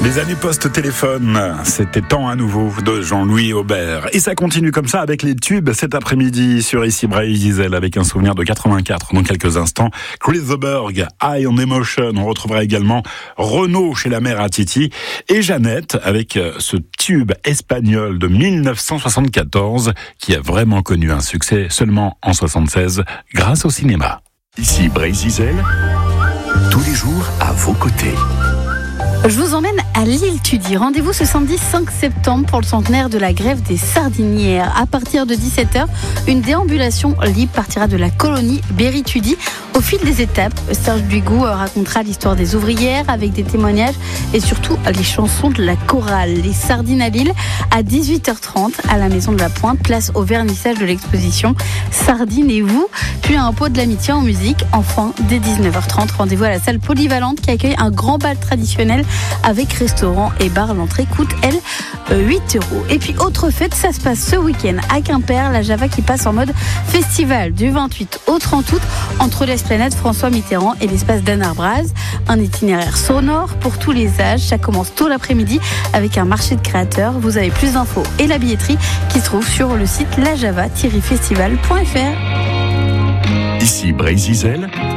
Les années post-téléphone, c'était Temps à nouveau de Jean-Louis Aubert. Et ça continue comme ça avec les tubes cet après-midi sur Ici Bray Zizel avec un souvenir de 84 dans quelques instants. Chris Berg, High on Emotion. On retrouvera également Renaud chez la mère à Titi et Jeannette avec ce tube espagnol de 1974 qui a vraiment connu un succès seulement en 76 grâce au cinéma. Ici Bray Zizel, tous les jours à vos côtés. Je vous emmène à l'île Tudy. Rendez-vous ce samedi 5 septembre pour le centenaire de la grève des sardinières. À partir de 17h, une déambulation libre partira de la colonie Berry-Tudy. Au fil des étapes, Serge Duigou racontera l'histoire des ouvrières avec des témoignages et surtout les chansons de la chorale. Les sardines à Lille à 18h30 à la Maison de la Pointe. Place au vernissage de l'exposition Sardines et vous. Puis un pot de l'amitié en musique. Enfin, dès 19h30, rendez-vous à la salle polyvalente qui accueille un grand bal traditionnel avec restaurant et bar. L'entrée coûte, elle, 8 €. Et puis, autre fête, ça se passe ce week-end à Quimper. La Java qui passe en mode festival du 28 au 30 août entre l'esplanade François Mitterrand et l'espace d'Anarbraz. Un itinéraire sonore pour tous les âges. Ça commence tôt l'après-midi avec un marché de créateurs. Vous avez plus d'infos et la billetterie qui se trouve sur le site lajava-festival.fr. Ici Bray Zizel,